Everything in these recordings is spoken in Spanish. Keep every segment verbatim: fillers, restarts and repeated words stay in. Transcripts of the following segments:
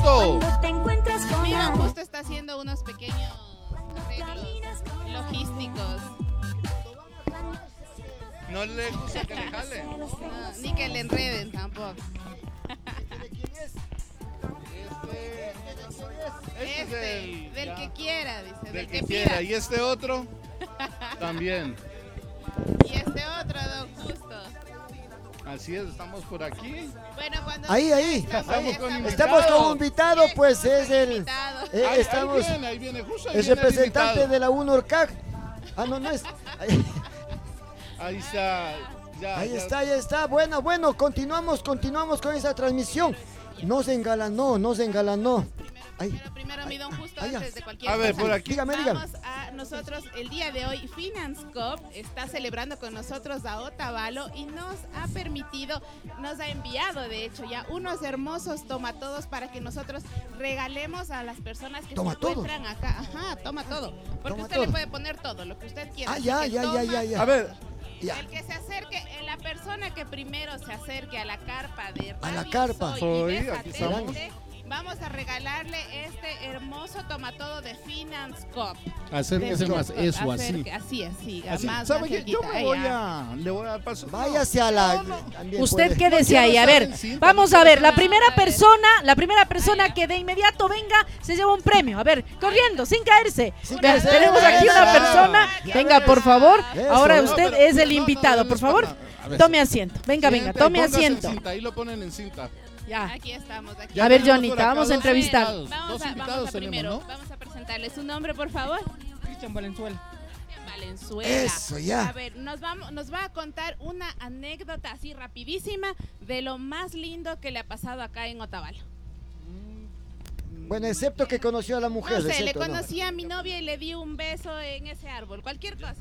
Justo. Mi don Justo está haciendo unos pequeños arreglos logísticos. No le gusta que le jalen. No, ni que le enreden tampoco. Este, Este, es el- del ya. que quiera, dice, del, Del que, que pida. quiera. Y este otro también. Y este otro, don Justo. Así es, estamos por aquí. Bueno, cuando Ahí, ahí. estamos, Estamos con estamos- Estamos con un invitado, pues es el... invitado. eh, Ahí- estamos... ahí viene, ahí viene, justo ahí El viene representante invitado. de la UNORCAG. Ah, no, no es. Ahí, Ahí está. Ya, ahí ya. está, ahí está. Bueno, bueno, continuamos, continuamos con esa transmisión. No se engalanó, no se engalanó. Ay. Primero, primero, mi don Justo, Ay, ya. antes de cualquier A ver, cosa. por aquí. Dígame, dígame. Vamos a nosotros, el día de hoy, Finance Corp está celebrando con nosotros a Otavalo y nos ha permitido, nos ha enviado, de hecho, ya unos hermosos tomatodos para que nosotros regalemos a las personas que ¿Toma se todo? encuentran acá. Ajá, toma todo. Porque Toma usted todo. le puede poner todo, lo que usted quiera. Ah, Así ya, que ya, ya, toma. ya, ya. A ver, Ya. El que se acerque, eh, la persona que primero se acerque a la carpa de A la Radio carpa. Soy Soy, y de aquí Satélite, vamos a regalarle este hermoso tomatodo de Finance Corp. acérquese De más, Finance eso, Corp. así. Acerque- Así, así, Así. más, ¿Sabe más qué? Yo cerquita. me voy Allá. a... Le voy a dar paso. Váyase a la. No, no. también Usted puede. quédese quiero ahí, a estar ver, en cinta, vamos no a ver, quiero la estar- primera a ver. persona, la primera persona ya. que de inmediato venga, se lleva un premio, a ver, corriendo, sin caerse. Sin Vea, caerse. tenemos aquí una Eso. persona, Ya venga ves. por favor, Eso. ahora No, usted pero- es el no, no, invitado, denle por favor, espalda. A ver. tome asiento, venga, venga, Siente, tome póngase en asiento. cinta, ahí lo ponen en cinta. Ya. Aquí estamos. Aquí. Ya A ver, tenemos Johnny, por te acá vamos a dos entrevistar. invitados, Vamos Dos a, invitados vamos a tenemos, primero, ¿no? vamos a presentarle su nombre, por favor. Cristian Valenzuela. Valenzuela. Eso, ya. A ver, nos, vamos, nos va a contar una anécdota así rapidísima de lo más lindo que le ha pasado acá en Otavalo. Bueno, excepto que conoció a la mujer. No sé, le excepto, ¿no? conocí a mi novia y le di un beso en ese árbol, cualquier cosa.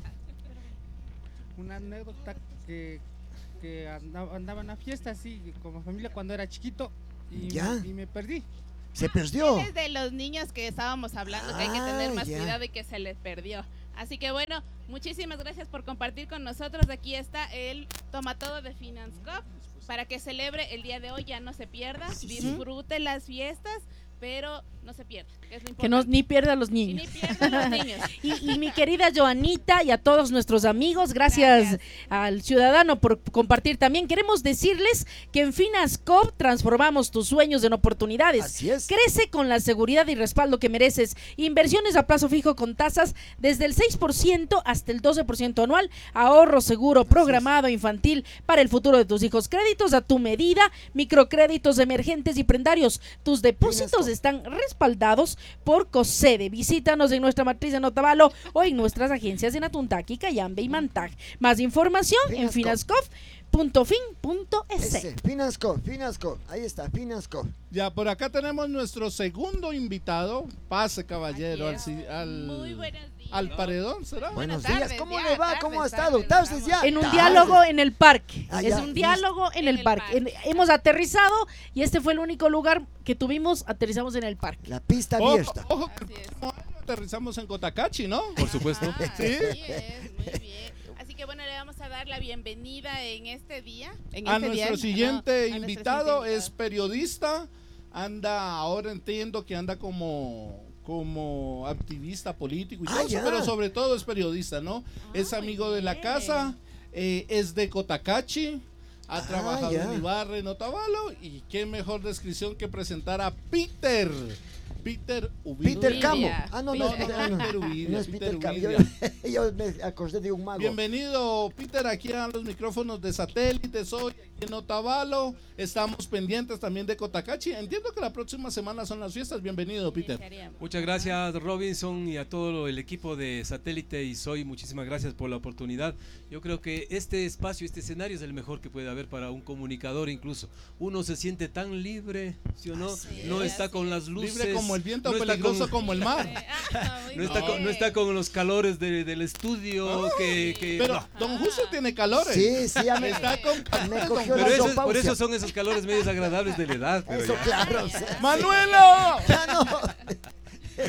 Una anécdota que, que andaba, andaba en una fiesta así, como familia cuando era chiquito y, Ya. y me perdí. Se perdió. Es de los niños que estábamos hablando, que hay que Ah, tener más ya. cuidado y que se les perdió. Así que bueno, muchísimas gracias por compartir con nosotros. Aquí está el tomatodo de Finance Corp para que celebre el día de hoy, ya no se pierda, Sí, sí. disfrute las fiestas, pero no se pierda, que es lo Que no, importante. ni pierda a los Y ni niños. pierda a los niños. Y, y mi querida Joanita y a todos nuestros amigos, gracias, Gracias. al ciudadano por compartir también. Queremos decirles que en Finascoop transformamos tus sueños en oportunidades. Así es. Crece con la seguridad y respaldo que mereces. Inversiones a plazo fijo con tasas desde el seis por ciento hasta el doce por ciento anual. Ahorro seguro programado infantil para el futuro de tus hijos. Créditos a tu medida, microcréditos emergentes y prendarios. Tus depósitos Finascoop. están respaldados por COSEDE. Visítanos en nuestra matriz en Otavalo o en nuestras agencias en Atuntaqui, Cayambe y Mantag. Más información en Finascoop. finascof punto fin punto es. Ese, Finasco, Finasco. Ahí está, Finasco. Ya, por acá tenemos nuestro segundo invitado. Pase, caballero, al, Aquí es. ci- al, Muy buenos días. al paredón, ¿será? Buenos tardes, días. ¿Cómo ya, le va? tardes, ¿Cómo ha tardes, estado? tardes, Tardes ya. En un Tardes. diálogo en el parque. Ah, es ya, un listo. diálogo en, En el el parque. parque. En- hemos aterrizado y este fue el único lugar que tuvimos, aterrizamos en el parque. La pista Ojo, abierta. ojo, Así es. como aterrizamos en Cotacachi, ¿no? Por supuesto. Ah, Sí. así es, muy bien. Así que bueno, le vamos a dar la bienvenida en este día. En A este día, nuestro siguiente no, a nuestro invitado siguiente es periodista, anda, ahora entiendo que anda como como activista político y Ah, todo eso, ya. pero sobre todo es periodista, ¿no? Ah, es muy amigo de la bien. casa, eh, es de Cotacachi, ha Ah, trabajado ya. en Ibarra, en Otavalo, y qué mejor descripción que presentar a Peter, Peter Ubidia. Peter Camo. Uvidia. Ah, no, no, No, es no, ah, no. Peter Uvidia, No es Peter Peter Camo. Yo, Uvidia. yo me acordé de un mago. Bienvenido, Peter, aquí a los micrófonos de Satélites hoy aquí en Otavalo. Estamos pendientes también de Cotacachi. Entiendo que la próxima semana son las fiestas. Bienvenido, Peter. Desearíamos. Muchas gracias, Robinson, y a todo el equipo de Satélite y Soy. Muchísimas gracias por la oportunidad. Yo creo que este espacio, este escenario es el mejor que puede haber para un comunicador incluso. Uno se siente tan libre, ¿sí o no? Así No es, está así con es. las luces. Libre como el viento, no está peligroso con- como el mar. Ah, muy No está, bien. con, no está con los calores de- del estudio. que, que- Pero no. Don Justo tiene calores. Sí, sí, ya me, Está con me calores, don cogió Pero la eso es- por sopausia. eso son esos calores medios agradables de la edad. pero Eso, ya. claro. Ah, sí. ya. ¡Manuelo! Ya no.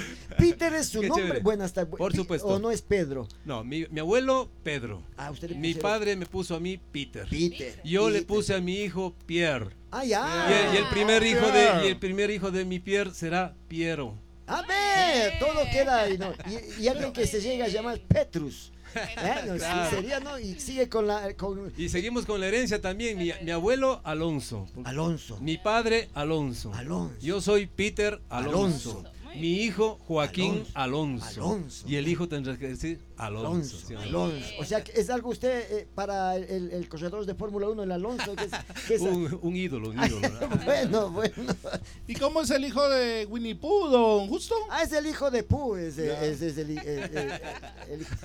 Peter es su Qué nombre. chévere. Bueno, hasta Por supuesto. O no es Pedro. No, mi, mi abuelo, Pedro. Ah, usted le Mi pusieron padre me puso a mí Peter. Peter. Yo le Peter. puse a mi hijo Pierre. Ah, ya. Y el, y el primer hijo de Pierre. y el primer hijo de mi Pierre será Piero. A ver, todo queda ahí, ¿no? Y, y alguien que se llega a llamar Petrus. ¿Eh? No, sí, Claro. sería, ¿no? Y sigue con la. Con Y seguimos con la herencia también. Mi, mi abuelo Alonso. Alonso. Mi padre Alonso. Alonso. Yo soy Peter Alonso. Alonso. Mi hijo Joaquín Alonso. Alonso. Y el hijo tendrá que decir Alonso. Alonso, ¿sí o no? Alonso. O sea, que es algo usted eh, para el, el corredor de Fórmula uno, el Alonso. Que es, que es- Un, un ídolo, un ídolo. bueno, bueno. ¿Y cómo es el hijo de Winnie Pooh, don Justo? Ah, es el hijo de Pooh. Es, eh, Ya. es, es el, eh, eh, el hijo.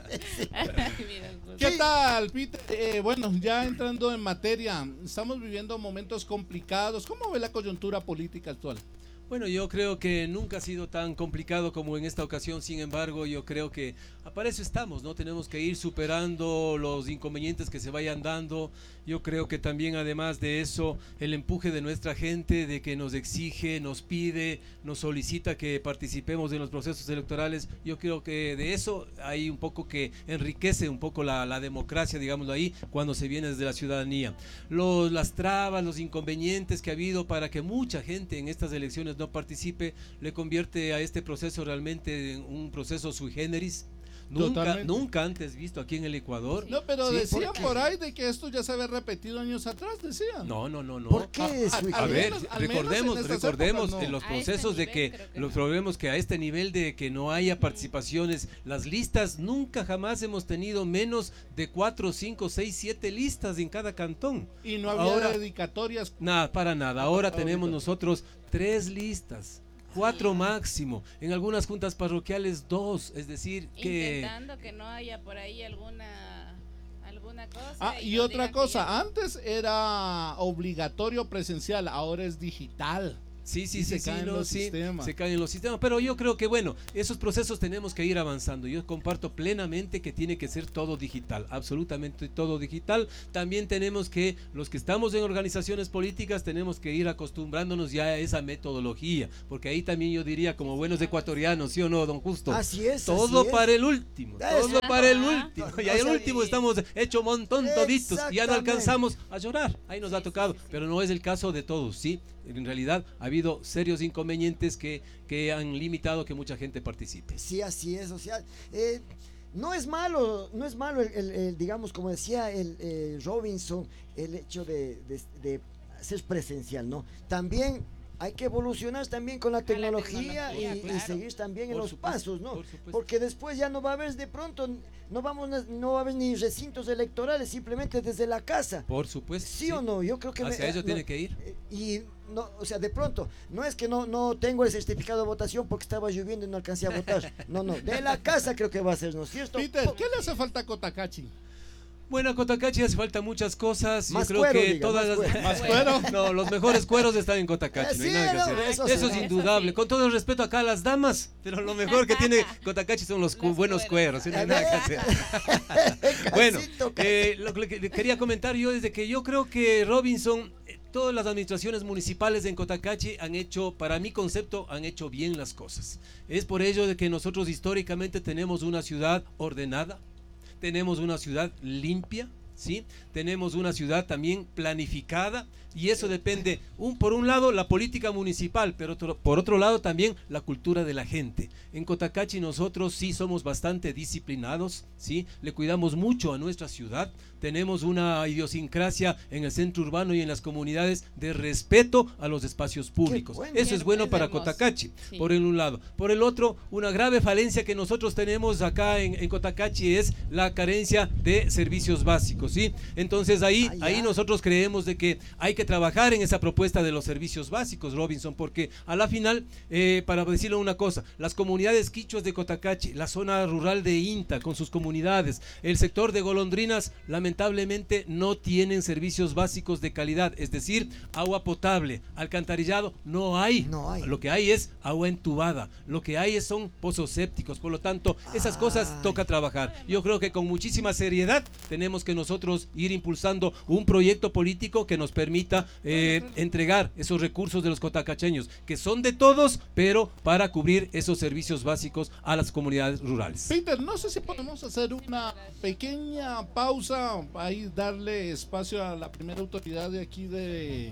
¿Qué tal, Peter? Eh, bueno, ya entrando en materia, estamos viviendo momentos complicados. ¿Cómo ve la coyuntura política actual? Bueno, yo creo que nunca ha sido tan complicado como en esta ocasión. Sin embargo, yo creo que para eso estamos, ¿no? Tenemos que ir superando los inconvenientes que se vayan dando. Yo creo que también, además de eso, el empuje de nuestra gente, de que nos exige, nos pide, nos solicita que participemos en los procesos electorales. Yo creo que de eso hay un poco que enriquece un poco la, la democracia, digámoslo ahí, cuando se viene desde la ciudadanía. Los, las trabas, los inconvenientes que ha habido para que mucha gente en estas elecciones no participe, le convierte a este proceso realmente en un proceso sui generis. Nunca, Totalmente. nunca antes visto aquí en el Ecuador. No, pero Sí, decían ¿por qué? por ahí de que esto ya se había repetido años atrás, decían. No, no, no, no. ¿Por qué es a- sui a A ver, menos- al menos recordemos, en estas recordemos épocas, no. en los A este procesos de nivel, que, creo que lo no. probemos que a este nivel de que no haya participaciones, las listas, nunca jamás hemos tenido menos de cuatro, cinco, seis, siete listas en cada cantón. Y no había Ahora- dedicatorias. Nada, para nada. Ahora Ahorita. tenemos nosotros tres listas, cuatro máximo. En algunas juntas parroquiales dos, es decir que... Intentando que no haya por ahí alguna alguna cosa. Ah, y nos otra digan que cosa, ya- antes era obligatorio presencial, ahora es digital. Sí, sí, Y sí, se sí, caen no, los sí, sistemas. se caen los sistemas, pero yo creo que bueno, esos procesos tenemos que ir avanzando. Yo comparto plenamente que tiene que ser todo digital, absolutamente todo digital. También tenemos que, los que estamos en organizaciones políticas, tenemos que ir acostumbrándonos ya a esa metodología, porque ahí también yo diría como buenos ecuatorianos, ¿sí o no, don Justo? Así es. Todo así es. para el último, Eso. todo para el Ajá. último. No, Y ahí o el sea, último estamos hecho montón toditos, y ya no Exactamente. alcanzamos a llorar. Ahí nos ha tocado, pero no es el caso de todos, ¿sí? En realidad ha habido serios inconvenientes que, que han limitado que mucha gente participe. Sí, así es. O sea, eh, no es malo, no es malo, el, el- el, digamos, como decía el eh, Robinson, el hecho de, de, de ser presencial, ¿no? También hay que evolucionar también con la Con la tecnología, tecnología, y, y claro. seguir también en Por los supuesto, pasos, ¿no? por supuesto. Porque después ya no va a haber de pronto, no vamos, a- no va a haber ni recintos electorales, simplemente desde la casa. Por supuesto. ¿Sí, o no? Yo creo que Hacia me- ello no, tiene que ir. eh, y no, o sea, de pronto, no es que no, no tengo el certificado de votación porque estaba lloviendo y no alcancé a votar. No, no, de la casa creo que va a ser, ¿no es cierto? Peter, ¿qué le hace falta a Cotacachi? Bueno, a Cotacachi hace falta muchas cosas. Más Yo creo cuero, que diga, todas más las... cuero. ¿Más cuero? No, los mejores cueros están en Cotacachi, Eh, no hay sí, nada que no, hacer. eso Eso, sí. es indudable. Eso sí. Con todo el respeto acá a las damas, pero lo mejor que tiene Cotacachi son los, cu- Los buenos cueros. cueros, ¿sí? No hay nada que hacer. Bueno, Casito, eh, lo que le quería comentar yo es de que yo creo que Robinson, eh, todas las administraciones municipales en Cotacachi han hecho, para mi concepto, han hecho bien las cosas. Es por ello de que nosotros históricamente tenemos una ciudad ordenada, tenemos una ciudad limpia, ¿sí? Tenemos una ciudad también planificada, y eso depende, un, por un lado, la política municipal, pero otro- por otro lado también la cultura de la gente. En Cotacachi nosotros sí somos bastante disciplinados, ¿sí? Le cuidamos mucho a nuestra ciudad, tenemos una idiosincrasia en el centro urbano y en las comunidades de respeto a los espacios públicos. bueno. Eso es bueno Es para hermoso. Cotacachi, Sí. por el un lado. Por el otro, una grave falencia que nosotros tenemos acá en, en Cotacachi es la carencia de servicios básicos, ¿sí? Entonces ahí, Ah, ya. ahí nosotros creemos de que hay que trabajar en esa propuesta de los servicios básicos, Robinson, porque a la final, eh, para decirle una cosa, las comunidades quichuas de Cotacachi, la zona rural de Inta con sus comunidades, el sector de Golondrinas, lamentablemente no tienen servicios básicos de calidad, es decir, agua potable, alcantarillado, no hay. No hay. Lo que hay es agua entubada, lo que hay es- son pozos sépticos, por lo tanto, esas cosas Ay. toca trabajar. Yo creo que con muchísima seriedad tenemos que nosotros ir impulsando un proyecto político que nos permita necesita eh, entregar esos recursos de los cotacacheños, que son de todos, pero para cubrir esos servicios básicos a las comunidades rurales. Peter, no sé si podemos hacer una pequeña pausa, ahí darle espacio a la primera autoridad de aquí de,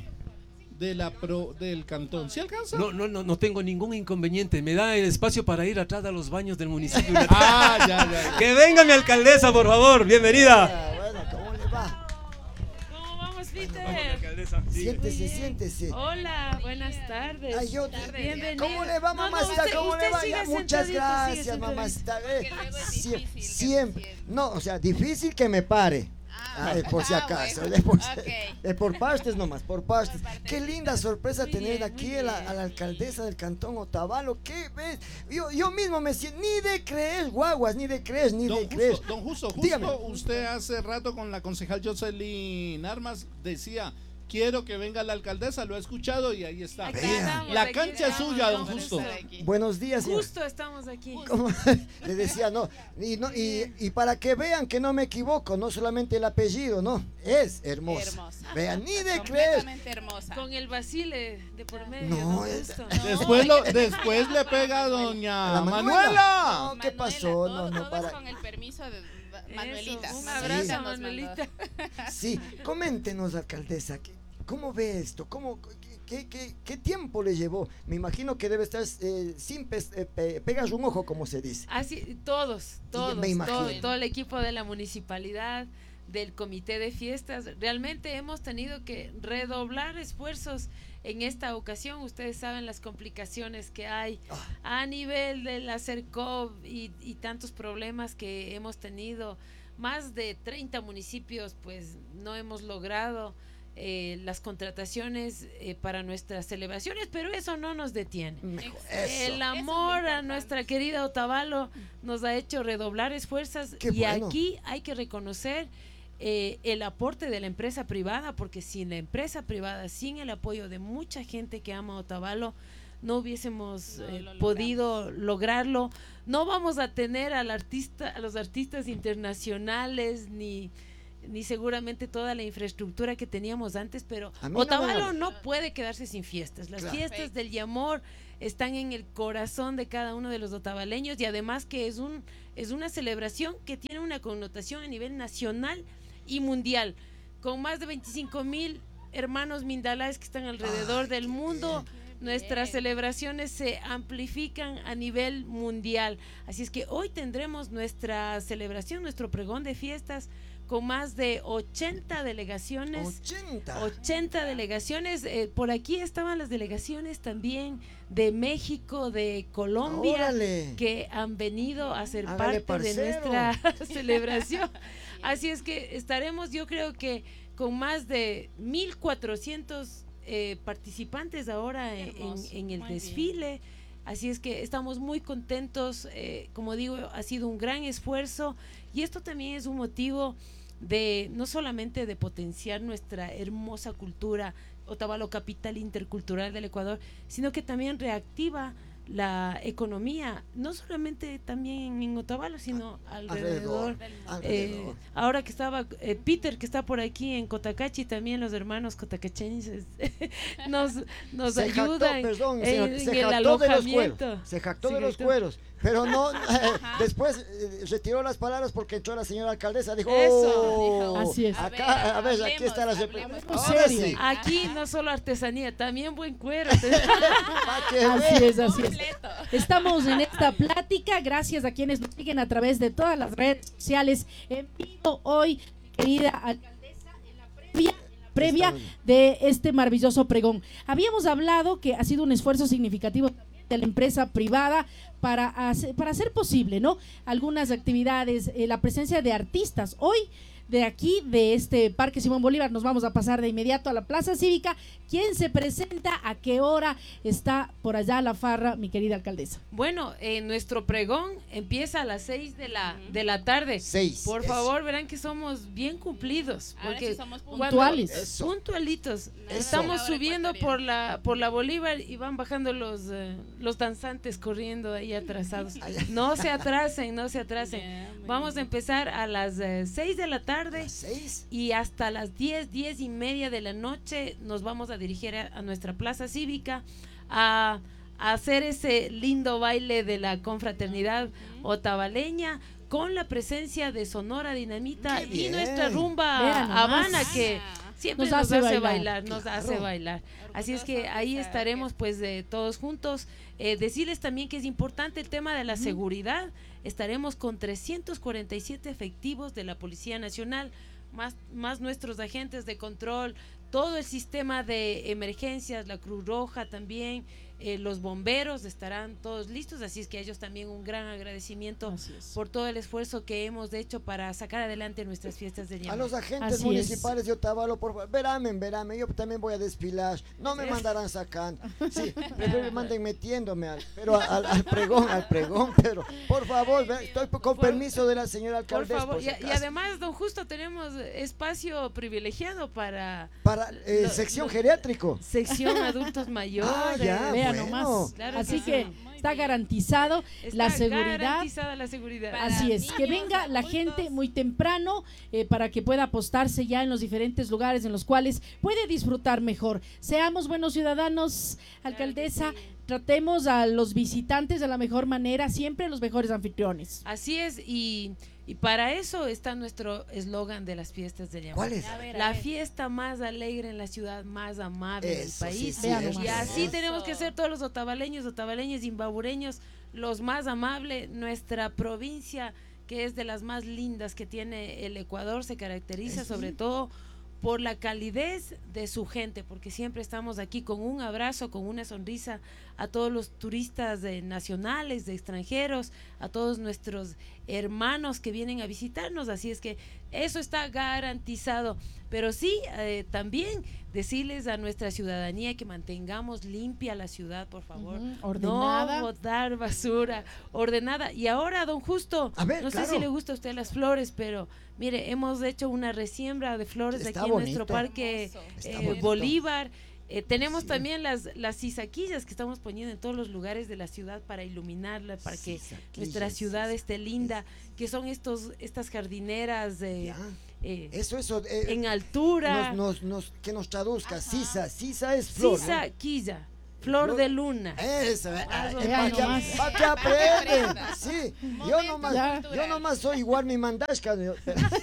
de la pro, del cantón. ¿Sí alcanza? No, no, no, no tengo ningún inconveniente. Me da el espacio para ir atrás a los baños del municipio. Ah, ya, ya, ya. Que venga mi alcaldesa, por favor. Bienvenida. Ah, bueno, ¿cómo le va? ¿Cómo vamos, Peter? Vamos, mi alcaldesa. Sí. Siéntese, siéntese. Hola, buenas tardes. Ay, yo, Bienvenido. ¿cómo le va, No, no, mamacita? usted- ¿Cómo le usted va? sigue Ya, muchas sentadito, sigue gracias, sentadito. mamacita. Porque Eh, luego es sie- difícil que se siempre. siente. No, o sea, difícil que me pare. Ah, Ay, por si ah, acaso, bueno. de por, Ok. de por partes nomás, por partes. Por partes. Qué linda sorpresa Muy tener bien, aquí muy a la, bien. a la alcaldesa del cantón Otavalo. ¿Qué ves? Yo, yo mismo me siento, ni de creer, guaguas, ni de creer, ni Don de creer. Justo, don Justo, justo Dígame. usted hace rato con la concejal Jocelyn Armas decía, quiero que venga la alcaldesa, lo he escuchado y ahí está. Aquí Vea. estamos, La aquí cancha es estamos, suya, don con Justo. gusto. Buenos días, señor. Justo estamos aquí. ¿Cómo? Le decía, no, y, no y, y para que vean que no me equivoco, no solamente el apellido, no, es hermosa. Hermosa. Vean, ni de creer. Completamente hermosa. Con el Basile de por medio. No, don es- Justo. Después, lo, después le pega a doña La Manuela. Manuela. No, ¿qué Manuela, pasó? todo- No, no, todo para- es con el permiso de Eso, Manuelita. un Manuelita abrazo, nos mandó. Manuelita. Sí, coméntenos, alcaldesa, ¿qué- ¿cómo ve esto? ¿Cómo, qué, qué, qué tiempo le llevó? Me imagino que debe estar eh, sin pes- eh, pe- pegas un ojo, como se dice. Así, todos, todos, me imagino. todo, todo el equipo de la municipalidad, del comité de fiestas, realmente hemos tenido que redoblar esfuerzos en esta ocasión. Ustedes saben las complicaciones que hay a nivel del ACERCOV y, y tantos problemas que hemos tenido. Más de treinta municipios pues no hemos logrado eh, las contrataciones eh, para nuestras celebraciones, pero eso no nos detiene. Mejor, Exacto. eso. El amor a nuestra querida Otavalo nos ha hecho redoblar esfuerzos Qué y bueno. aquí hay que reconocer eh, el aporte de la empresa privada, porque sin la empresa privada, sin el apoyo de mucha gente que ama a Otavalo, no hubiésemos No eh, lo podido lograrlo. No vamos a tener al artista, a los artistas internacionales ni ni seguramente toda la infraestructura que teníamos antes, pero A mí no me Otavalo hable. no puede quedarse sin fiestas. Las Claro. fiestas del Yamor están en el corazón de cada uno de los otavaleños y además que es un es una celebración que tiene una connotación a nivel nacional y mundial, con más de veinticinco mil hermanos mindalaes que están alrededor Ay, del qué mundo. bien. Nuestras Bien. celebraciones se amplifican a nivel mundial. Así es que hoy tendremos nuestra celebración, nuestro pregón de fiestas con más de ochenta delegaciones. ochenta. ochenta delegaciones. Eh, por aquí estaban las delegaciones también de México, de Colombia, Órale. que han venido a ser Hágale, parte de parcero. nuestra celebración. Así es que estaremos, yo creo que con más de mil cuatrocientos eh, participantes ahora en, Hermoso, en el muy bien. desfile. Así es que estamos muy contentos. Eh, como digo, ha sido un gran esfuerzo y esto también es un motivo de no solamente de potenciar nuestra hermosa cultura, Otavalo, capital intercultural del Ecuador, sino que también reactiva la economía, no solamente también en Otavalo, sino alrededor. Alrededor. Eh, Alrededor. ahora que estaba eh, Peter, que está por aquí en Cotacachi, también los hermanos cotacacheños nos, nos se ayudan jactó, perdón, en, señor, en se el jactó de los alojamiento. cueros. Se jactó Se de los jactó. cueros. Pero no, eh, después eh, retiró las palabras porque entró la señora alcaldesa. Dijo, Eso. "Oh, Así es. Acá, a ver, aquí está la hablemos, repre- hablemos. Ahora serio. sí. Aquí no solo artesanía, también buen cuero. Pa' que Así vea. es, así es. Completo. Estamos en esta plática, gracias a quienes nos siguen a través de todas las redes sociales en vivo hoy, querida alcaldesa, en la previa, en la previa de este maravilloso pregón. Habíamos hablado que ha sido un esfuerzo significativo también de la empresa privada para hacer, para hacer posible, ¿no? Algunas actividades, eh, la presencia de artistas. Hoy, de aquí, de este Parque Simón Bolívar, nos vamos a pasar de inmediato a la Plaza Cívica. ¿Quién se presenta? ¿A qué hora está por allá la farra, mi querida alcaldesa? Bueno, eh, nuestro pregón empieza a las seis de la, de la tarde. Seis. Por Eso. favor, verán que somos bien cumplidos. Ahora Porque sí somos cuando- puntuales. Eso. Puntualitos. Eso. Estamos La hora subiendo ecuatoriana. por la por la Bolívar y van bajando los eh, los danzantes corriendo ahí atrasados. No se atrasen, no se atracen. Ya, muy Vamos a bien. empezar a las eh, seis de la tarde. tarde. ¿Las seis? Y hasta las diez, diez y media de la noche nos vamos a dirigir a, a nuestra plaza cívica a, a hacer ese lindo baile de la confraternidad otavaleña con la presencia de Sonora Dinamita ¡Qué y bien! nuestra rumba Vean nomás. Habana, que siempre Nos nos, hace hace, bailar. bailar, nos Claro. hace bailar. Así es que Orgullosos ahí de saber estaremos que- pues de todos juntos. Eh, decirles también que es importante el tema de la seguridad. Estaremos con trescientos cuarenta y siete efectivos de la Policía Nacional, más, más nuestros agentes de control, todo el sistema de emergencias, la Cruz Roja también, eh, los bomberos estarán todos listos, así es que a ellos también un gran agradecimiento Así es. por todo el esfuerzo que hemos hecho para sacar adelante nuestras fiestas de A Llama. los agentes Así municipales de Otavalo, por favor, verame, verame, yo también voy a desfilar, no me Es- mandarán sacando, sí, prefiero me manden metiéndome, al, pero al, al pregón, al pregón, pero por favor, ve, estoy con Por- permiso de la señora Por alcaldesa, favor, por si y, y acaso. además, don Justo, tenemos espacio privilegiado para Para eh, lo- sección lo- geriátrico. sección adultos mayores. Ah, ya, Vean bueno. nomás. Claro Así que que sí. está garantizado Está la seguridad. garantizada la seguridad. Para Así es, que niños, venga la adultos. gente muy temprano eh, para que pueda apostarse ya en los diferentes lugares en los cuales puede disfrutar mejor. Seamos buenos ciudadanos, alcaldesa, sí. tratemos a los visitantes de la mejor manera, siempre los mejores anfitriones. Así es, y, y para eso está nuestro eslogan de las fiestas de Llama. ¿Cuál es? A ver, a La ver. fiesta más alegre en la ciudad, más amable del Eso, país. sí, Vean cierto. Y así Eso. tenemos que ser todos los otavaleños, otavaleños, zimbabureños, los más amables. Nuestra provincia, que es de las más lindas que tiene el Ecuador, se caracteriza Eso sobre sí. todo por la calidez de su gente, porque siempre estamos aquí con un abrazo, con una sonrisa a todos los turistas de nacionales, de extranjeros, a todos nuestros hermanos que vienen a visitarnos, así es que eso está garantizado. Pero sí, eh, también decirles a nuestra ciudadanía que mantengamos limpia la ciudad, por favor. Ujú, ordenada. No botar basura, ordenada. Y ahora, don Justo, A ver, no claro. sé si le gusta a usted las flores, pero mire, hemos hecho una resiembra de flores Está aquí en nuestro bonito. parque Hermoso. Está eh, bonito. Bolívar. Eh, tenemos Sí. también las las cizaquillas que estamos poniendo en todos los lugares de la ciudad para iluminarla, para que Cizaquillas, nuestra ciudad ciza- esté linda, que son estos estas jardineras de, Ya. eh, Eso, eso, eh, en altura. nos, nos, nos- que nos traduzca, Ajá. sisa, sisa es flor, ¿no? Cizaquilla, flor Flor- de luna. Eso, eh, Ah, eh, vean para que, nomás. pa' que aprenden. aprendan. Sí, yo Momento nomás, Ya. yo nomás soy igual mi mandashka. yo-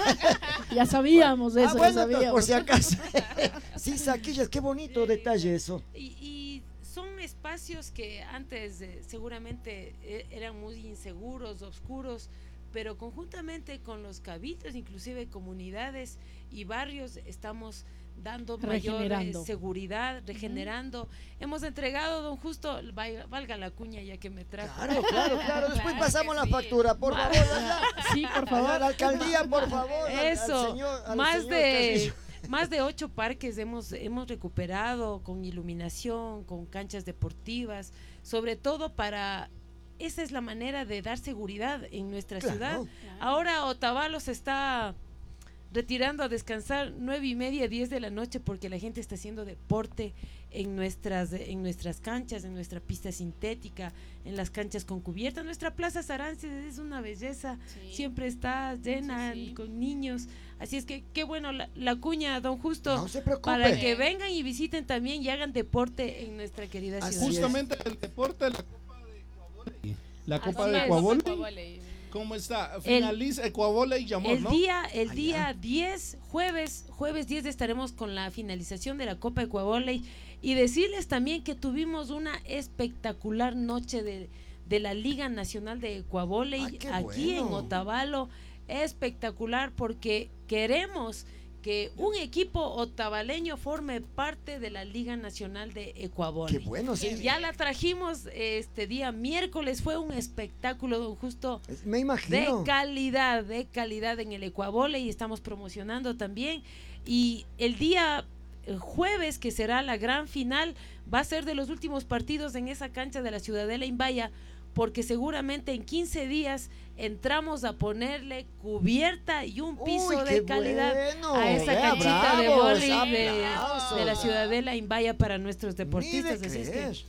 Ya sabíamos eso, ah, ya bueno, entonces, sabíamos. por si acaso. Sí, saquillas, qué bonito detalle eso. Y, y son espacios que antes eh, seguramente eh, eran muy inseguros, oscuros, pero conjuntamente con los cabildos, inclusive comunidades y barrios, estamos dando mayor eh, Regenerando. seguridad, regenerando. Hemos entregado, don Justo, vaya- valga la cuña ya que me trajo. Claro, claro, claro. Después Claro pasamos que la sí. factura, por Ma- favor. allá. Sí, por A la favor. alcaldía, por favor. al- al Eso, señor- al más señor de Castillo. más de ocho parques hemos hemos recuperado con iluminación, con canchas deportivas, sobre todo para esa es la manera de dar seguridad en nuestra Claro. ciudad. Ahora Otavalo se está retirando a descansar nueve y media, diez de la noche porque la gente está haciendo deporte en nuestras en nuestras canchas, en nuestra pista sintética, en las canchas con cubierta. Nuestra Plaza Sarance es una belleza, Sí. siempre está llena Sí, sí. con niños. Así es que qué bueno la, la cuña, don Justo, No se preocupe. para que vengan y visiten también y hagan deporte en nuestra querida Así ciudad. es. Justamente el deporte, la Copa de Ecuavole. La Copa Así de es. Ecuavole, Ecuavole. ¿cómo está? Finaliza Ecuavole y Yamor, El ¿no? día, el Allá. día diez, jueves, jueves diez estaremos con la finalización de la Copa Ecuavole y decirles también que tuvimos una espectacular noche de, de la Liga Nacional de Ecuavole Ah, qué aquí en bueno. Otavalo, espectacular porque queremos que un equipo otavaleño forme parte de la Liga Nacional de Ecuavole. Qué bueno, sí. Ya la trajimos este día miércoles, fue un espectáculo, don Justo, Es- Me de imagino. calidad, de calidad en el Ecuavole y estamos promocionando también. Y el día eh, jueves, que será la gran final, va a ser de los últimos partidos en esa cancha de la Ciudadela Imbaya, porque seguramente en quince días entramos a ponerle cubierta y un piso Uy, de qué calidad bueno. a esa Vea, canchita de bravos, vóley de, aplausos. de la Ciudadela Imbaya para nuestros Ni de deportistas. Así es que creer.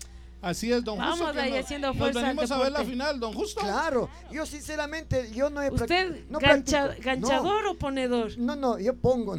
Así es, don Vamos Justo. que ahí nos- haciendo nos fuerza al venimos a ver la deporte. final, don Justo. Claro, yo sinceramente, yo no he prac- ¿Usted no gancha- practico. ganchador o ponedor? No, no, no, yo pongo.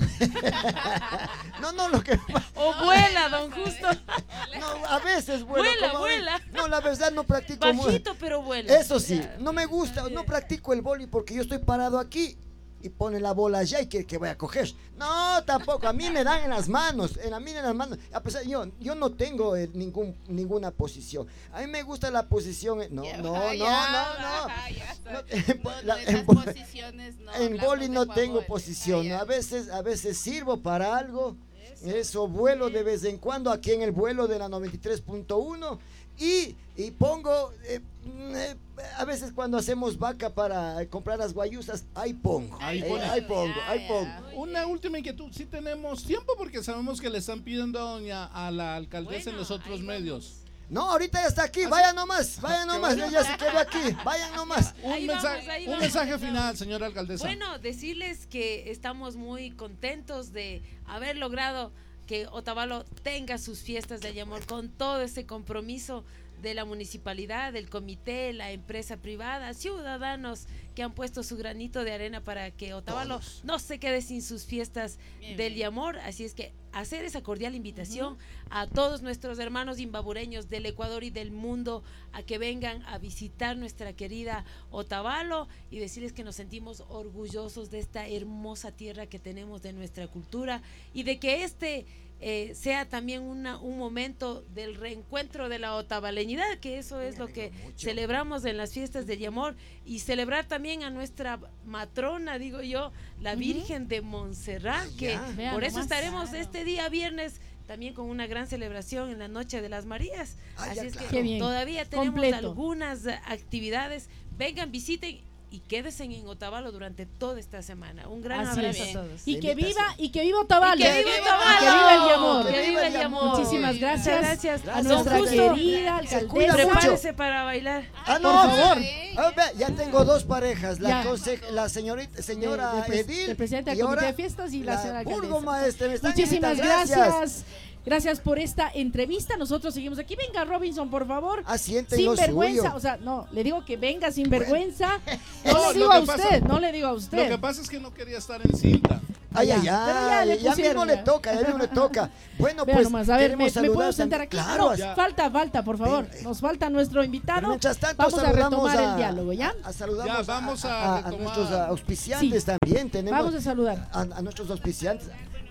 No, no, lo que ¿O vuela, don Justo? no, a veces vuelo. Vuela, como- vuela. No, la verdad no practico mu- Bajito, pero vuela. Eso sí, no me gusta, no practico el boli porque yo estoy parado aquí y pone la bola allá y que, que voy a coger. No, tampoco, a mí me dan en las manos, en a mí en las manos. A pesar, yo, yo no tengo eh, ningún, ninguna posición. A mí me gusta la posición, eh, no, Ya, no, no, ya, no, no. ajá, ya No, está. en bo- No, la- no, en esas bo- posiciones no, En las boli no por tengo favor. posición, Ah, ya. a veces, a veces sirvo para algo, eso vuelo de vez en cuando aquí en el vuelo de la noventa y tres punto uno y, y pongo, eh, mm, eh, a veces cuando hacemos vaca para eh, comprar las guayusas, ahí pongo, Ahí ahí, pone. ahí pongo, Ya, ahí ya. pongo. Una última inquietud, sí tenemos tiempo porque sabemos que le están pidiendo a doña a la alcaldesa en Bueno, los otros ahí medios. No, ahorita ya está aquí, ¿Ah, vayan nomás, vayan Que nomás, vaya. ya se quedó aquí, vayan nomás. Un, Ahí mensaje, vamos, ahí un vamos, mensaje ahí final, vamos. señora alcaldesa. Bueno, decirles que estamos muy contentos de haber logrado que Otavalo tenga sus fiestas de amor con todo ese compromiso de la municipalidad, del comité, la empresa privada, ciudadanos que han puesto su granito de arena para que Otavalo Todos. no se quede sin sus fiestas Bien, del bien. amor. Así es que hacer esa cordial invitación a todos nuestros hermanos imbabureños del Ecuador y del mundo a que vengan a visitar nuestra querida Otavalo y decirles que nos sentimos orgullosos de esta hermosa tierra que tenemos, de nuestra cultura y de que este eh, sea también una, un momento del reencuentro de la otavaleñidad, que eso es lo que celebramos en las fiestas del amor, y celebrar también a nuestra matrona, digo yo, la Virgen de Montserrat, que ya. Vean por eso nomás. estaremos Claro. este día viernes también con una gran celebración en la Noche de las Marías. Ah, Así ya, es claro. que Qué bien. todavía tenemos Completo. algunas eh, actividades. Vengan, visiten y quédense en Otavalo durante toda esta semana. Un gran Así abrazo es. a todos. Y La que viva, invitación. y que viva Otavalo. Y que viva Y Otavalo. que viva el amor. Que viva el amor. Muchísimas gracias. Gracias. A Gracias, nuestra Justo. querida Se cuida alcaldesa. mucho. Prepárese para bailar. Ah, Por no, favor. Ah, ve, ya tengo dos parejas, la, Ya. conse- la señorita, señora De- de pres- Edil del presidente del y comité ahora de fiestas y la señora alcaldesa. burgomaestre. Me están Muchísimas invitando, gracias. Gracias por esta entrevista. Nosotros seguimos aquí. Venga, Robinson, por favor. Asienten Sin lo vergüenza. suyo. O sea, no, le digo que venga sin vergüenza. No, No, lo le digo a que pasa- usted, no le digo a Lo usted. que pasa es que no quería estar en cinta. Ay, ay, Ya, pero ya ay, le ya mismo pusieron, le ya. toca, ya mismo le toca. Bueno, Vea pues, nomás, a ver, queremos me, me saludar puedo sentar también- aquí. Claro, No, ya. falta, falta, por favor. Ven, eh. Nos falta nuestro pero invitado. mientras tanto Vamos a saludamos retomar a, el diálogo, ¿ya? a- a- saludamos Ya, vamos a a, a retomar. nuestros auspiciantes Sí. también. Tenemos Vamos a saludar. a, a nuestros auspiciantes.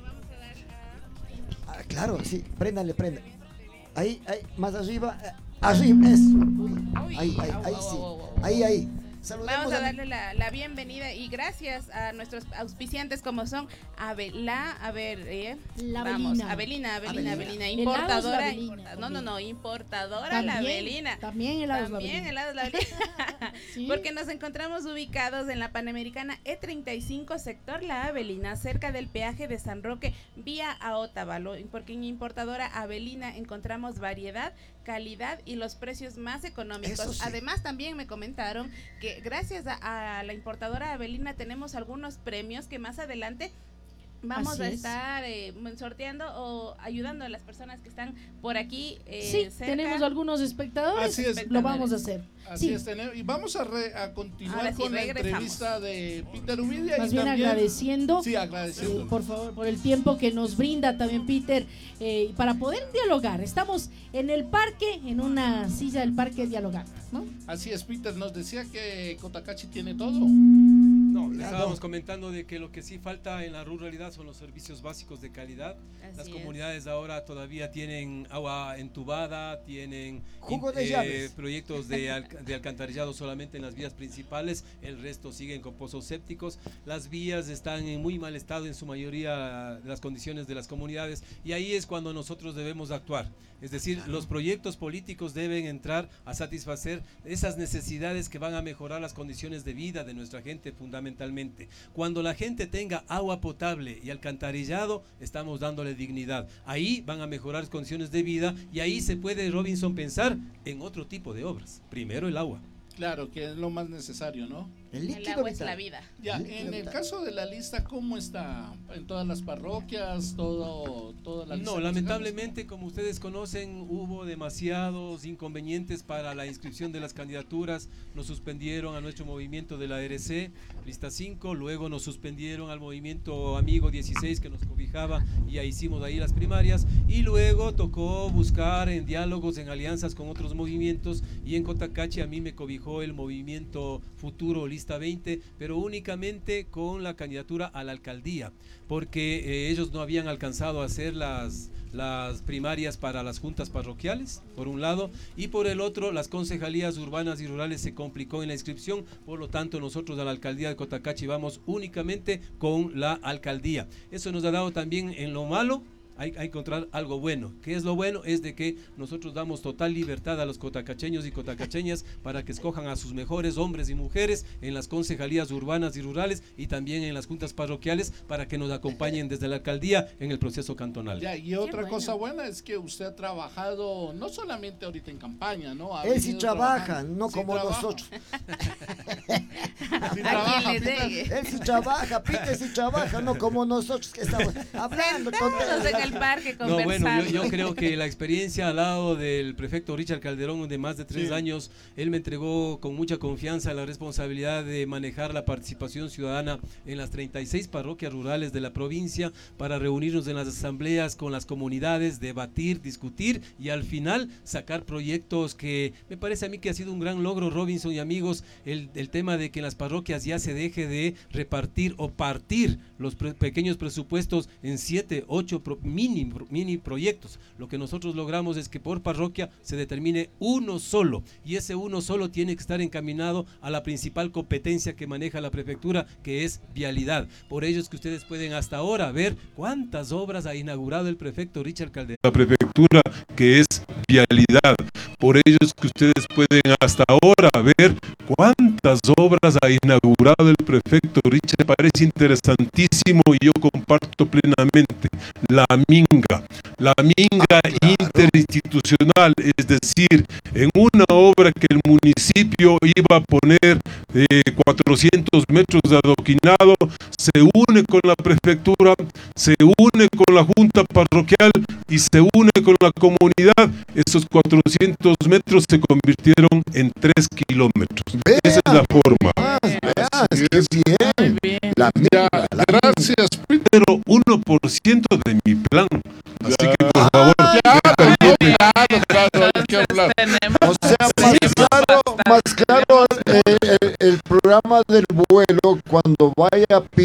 Ah, claro, sí, préndanle, prendan. Ahí, ahí, más arriba, eh, arriba, eso. Uy, ahí, ahí, ahí sí. Ahí, ahí. Saludemos Vamos a a- darle la, la bienvenida y gracias a nuestros auspiciantes como son Abela, a ver, eh, La vamos, Avelina. Avelina, Avelina, Avelina. Avelina, Helados importadora, La Avelina, importa- no, no, también. no, importadora la También, Avelina. también helados La También Avelina. helados La Avelina. Sí. Porque nos encontramos ubicados en la Panamericana E treinta y cinco, sector La Avelina, cerca del peaje de San Roque, vía a Otavalo, porque en importadora Avelina encontramos variedad, calidad y los precios más económicos. Eso sí. Además, también me comentaron que gracias a, a la importadora Avelina tenemos algunos premios que más adelante vamos Así a es. estar eh, sorteando o ayudando a las personas que están por aquí eh, Sí, cerca. tenemos algunos espectadores. Así es. Lo vamos a hacer. Así Sí. es, tener- y vamos a, re- a continuar Ahora sí, con la regresamos. entrevista de Peter Uvidia. Más y bien también, agradeciendo. Sí, agradeciendo. Eh, por favor, por el tiempo que nos brinda también Peter eh, para poder dialogar. Estamos en el parque, en una silla del parque dialogando, ¿no? Así es, Peter, nos decía que Cotacachi tiene todo. No, le Ya, estábamos no. comentando de que lo que sí falta en la ruralidad son los servicios básicos de calidad. Así Las es. comunidades ahora todavía tienen agua entubada, tienen Jugo in- de llaves. proyectos de, alca- de alcantarillado solamente en las vías principales, el resto siguen con pozos sépticos. Las vías están en muy mal estado en su mayoría de las condiciones de las comunidades y ahí es cuando nosotros debemos actuar. Es decir, los proyectos políticos deben entrar a satisfacer esas necesidades que van a mejorar las condiciones de vida de nuestra gente fundamentalmente. Cuando la gente tenga agua potable y alcantarillado, estamos dándole dignidad. Ahí van a mejorar las condiciones de vida y ahí se puede, Robinson, pensar en otro tipo de obras. Primero el agua. Claro, que es lo más necesario, ¿no? El El líquido agua es vital. la vida. Ya, en el caso de la lista, ¿cómo está? ¿En todas las parroquias? Todo, toda la lista No, que lamentablemente, como ustedes conocen, hubo demasiados inconvenientes para la inscripción de las candidaturas. Nos suspendieron a nuestro movimiento de la R C, lista cinco, luego nos suspendieron al movimiento Amigo dieciséis que nos cobijaba y ahí hicimos ahí las primarias, y luego tocó buscar en diálogos, en alianzas con otros movimientos, y en Cotacachi a mí me cobijó el movimiento Futuro lista veinte, pero únicamente con la candidatura a la alcaldía, porque eh, ellos no habían alcanzado a hacer las las primarias para las juntas parroquiales, por un lado, y por el otro, las concejalías urbanas y rurales se complicó en la inscripción, por lo tanto nosotros a la alcaldía de Cotacachi vamos únicamente con la alcaldía. Eso nos ha dado también en lo malo. Hay que encontrar algo bueno. ¿Qué es lo bueno? Es de que nosotros damos total libertad a los cotacacheños y cotacacheñas para que escojan a sus mejores hombres y mujeres en las concejalías urbanas y rurales y también en las juntas parroquiales para que nos acompañen desde la alcaldía en el proceso cantonal. Ya, y otra bueno. cosa buena es que usted ha trabajado no solamente ahorita en campaña, ¿no? Ha Él sí venido trabaja, trabajando. no Sí como trabaja. nosotros. Sí A trabaja, quien le Peter. degue. Él sí trabaja, Peter sí trabaja, no como nosotros que estamos hablando Todos en tonterías. el parque No, conversando. bueno, yo, yo creo que la experiencia al lado del prefecto Richard Calderón de más de tres Sí. años, él me entregó con mucha confianza la responsabilidad de manejar la participación ciudadana en las treinta y seis parroquias rurales de la provincia para reunirnos en las asambleas con las comunidades, debatir, discutir y al final sacar proyectos que me parece a mí que ha sido un gran logro, Robinson y amigos, el, el tema de que en las parroquias ya se deje de repartir o partir los pre- pequeños presupuestos en siete, ocho pro- mini, mini proyectos. Lo que nosotros logramos es que por parroquia se determine uno solo y ese uno solo tiene que estar encaminado a la principal competencia que maneja la prefectura, que es vialidad. Por ello es que ustedes pueden hasta ahora ver cuántas obras ha inaugurado el prefecto Richard Calderón. La prefectura, que es vialidad. Por ello es que ustedes pueden hasta ahora ver cuántas obras ha inaugurado el prefecto Richard. Me parece interesantísimo y yo comparto plenamente. La minga, la minga interinstitucional, es decir, en una obra que el municipio iba a poner eh, cuatrocientos metros de adoquinado, se une con la prefectura, se une con la junta parroquial y se une con la comunidad. Esos cuatrocientos metros se convirtieron en tres kilómetros. Esa es la forma. Así es. Bien. La mía, gracias, Peter. Pero uno por ciento de mi plan. Así que por favor. Ya, pero no, claro, claro, hay que hablar. O sea, más claro, más claro eh, el, el programa del vuelo cuando vaya a